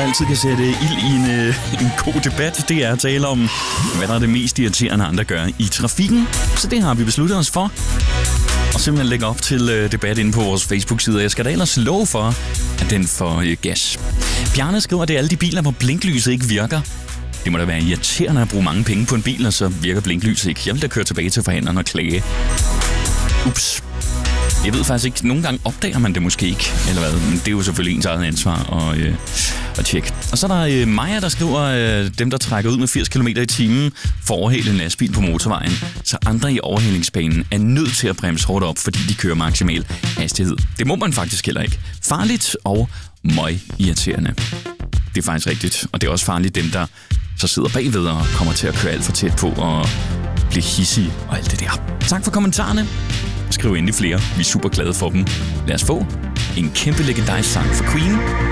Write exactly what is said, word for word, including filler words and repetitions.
altid kan sætte ild i en, øh, en god debat, det er at tale om, hvad der er det mest irriterende, andre gør i trafikken. Så det har vi besluttet os for. Og simpelthen lægge op til øh, debat inde på vores Facebook-side. Jeg skal da ellers love for, at den får øh, gas. Bjarne skriver, at det er alle de biler, hvor blinklyset ikke virker. Det må da være irriterende at bruge mange penge på en bil, og så virker blinklyset ikke. Jeg vil da køre tilbage til forhandleren og klage. Ups. Jeg ved faktisk ikke, nogle gange opdager man det måske ikke, eller hvad, men det er jo selvfølgelig ens eget ansvar at, øh, at tjekke. Og så er der øh, Maja, der skriver, øh, dem der trækker ud med firs kilometer i timen for at overhale en lastbil på motorvejen, så andre i overhalingsbanen er nødt til at bremse hårdt op, fordi de kører maksimal hastighed. Det må man faktisk heller ikke. Farligt og møg irriterende. Det er faktisk rigtigt, og det er også farligt dem, der så sidder bagved og kommer til at køre alt for tæt på og blive hissige og alt det der. Tak for kommentarerne. Skriv endelig flere. Vi er super glade for dem. Lad os få en kæmpe legendarisk sang for Queen.